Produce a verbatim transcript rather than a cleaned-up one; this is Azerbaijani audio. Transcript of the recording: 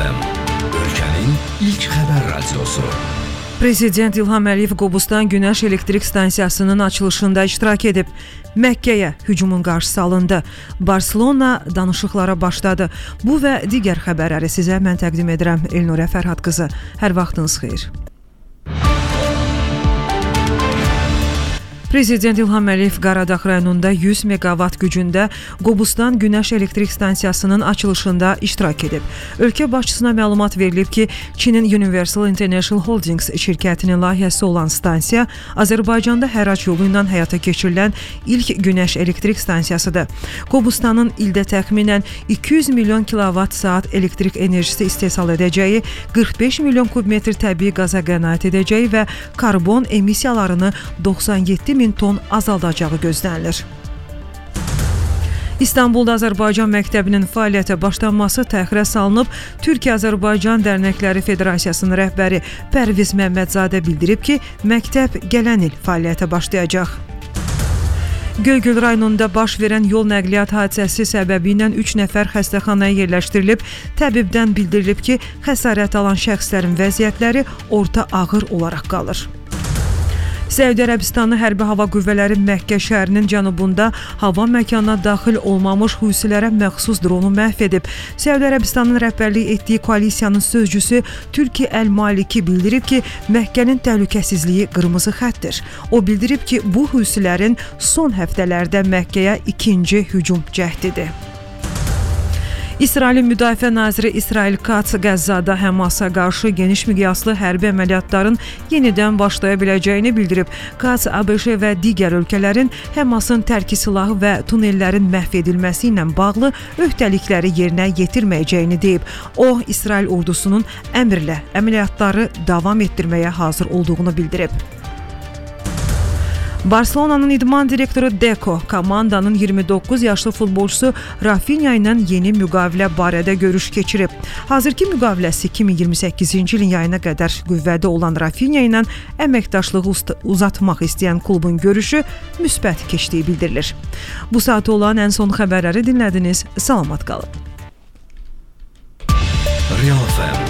F M, ölkənin ilk xəbər radiosu. Prezident İlham Əliyev Qobustan Günəş Elektrik Stansiyasının açılışında iştirak edib. Məkkəyə hücumun qarşısı alındı. Barselona danışıqlara başladı. Bu və digər xəbərləri sizə mən təqdim edirəm. Elnurə Fərhad qızı. Hər vaxtınız xeyir. Prezident İlham Əliyev Qaradağ rayonunda yüz meqavat gücündə Qobustan Günəş Elektrik Stansiyasının açılışında iştirak edib. Ölkə başçısına məlumat verilib ki, Çinin Universal International Holdings şirkətinin layihəsi olan stansiya Azərbaycanda hərac yolu ilə həyata keçirilən ilk günəş elektrik stansiyasıdır. Qobustanın ildə təxminən iki yüz milyon kilovat saat elektrik enerjisi istehsal edəcəyi, qırx beş milyon kubmetr təbii qaza qənaət edəcəyi və karbon emissiyalarını doxsan yeddi min ton azaldacağı gözlənilir. İstanbulda Azərbaycan məktəbinin fəaliyyətə başlanması təxirə salınıb. Türkiyə-Azərbaycan Dərnəkləri Federasiyasının rəhbəri Pərviz Məmmədzadə bildirib ki, məktəb gələn il fəaliyyətə başlayacaq. Göygöl rayonunda baş verən yol nəqliyyat hadisəsi səbəbi ilə üç nəfər xəstəxanaya yerləşdirilib. Təbibdən bildirilib ki, xəsarət alan şəxslərin vəziyyətləri orta ağır olaraq qalır. Səudiyyə Ərəbistanı Hərbi Hava Qüvvələri Məkkə şəhərinin cənubunda hava məkanına daxil olmamış Husilərə məxsus dronu məhv edib. Səudiyyə Ərəbistanının rəhbərlik etdiyi koalisiyanın sözcüsü Türki Əl-Maliki bildirib ki, Məkkənin təhlükəsizliyi qırmızı xəttdir. O bildirib ki, bu Husilərin son həftələrdə Məkkəyə ikinci hücum cəhdidir. İsrailin Müdafiə Naziri İsrail Katz Qəzzada Həmasa qarşı geniş miqyaslı hərbi əməliyyatların yenidən başlaya biləcəyini bildirib. Katz ABŞ və digər ölkələrin Həmasın tərki silahı və tunellərin məhv edilməsi ilə bağlı öhdəlikləri yerinə yetirməyəcəyini deyib. O, İsrail ordusunun əmrlə əməliyyatları davam etdirməyə hazır olduğunu bildirib. Barselonanın idman direktoru Deco, komandanın iyirmi doqquz yaşlı futbolçusu Rafinha ilə yeni müqavilə barədə görüş keçirib. Hazırki müqaviləsi iki min iyirmi səkkizinci ilin yayına qədər qüvvədə olan Rafinha ilə əməkdaşlığı uzatmaq istəyən klubun görüşü müsbət keçdiyi bildirilir. Bu saat olan ən son xəbərləri dinlədiniz. Salamat qalın. Real F M